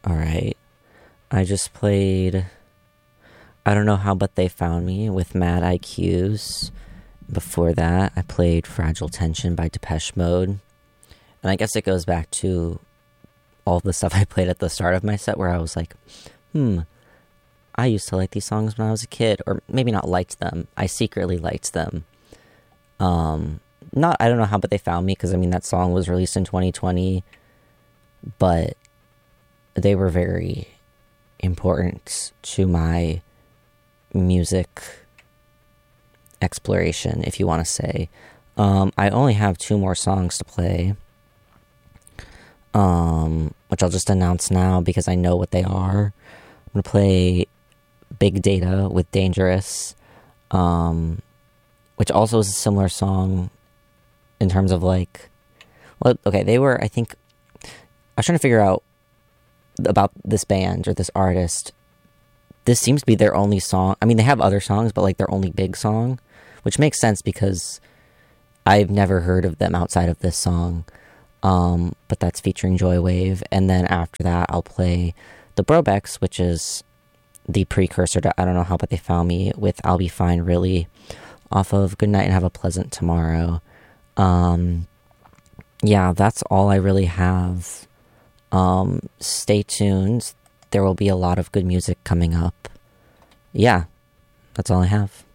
Alright. I just played I Don't Know How But They Found Me with Mad IQs. Before that, I played Fragile Tension by Depeche Mode. And I guess it goes back to all the stuff I played at the start of my set where I was like, I used to like these songs when I was a kid. Or maybe not liked them. I secretly liked them. I don't know how, but they found me, because I mean that song was released in 2020, but they were very important to my music exploration, if you want to say. I only have 2 more songs to play, which I'll just announce now because I know what they are. I'm going to play Big Data with Dangerous, which also is a similar song in terms of like, well, okay, they were, I think, I was trying to figure out about this band or this artist. This seems to be their only song. I mean, they have other songs, but like their only big song, which makes sense because I've never heard of them outside of this song. But that's featuring Joy Wave. And then after that, I'll play the Brobecks, which is the precursor to I Don't Know How But They Found Me, with I'll Be Fine Really, off of Good Night and Have a Pleasant Tomorrow. Yeah, that's all I really have. Stay tuned. There will be a lot of good music coming up. Yeah, that's all I have.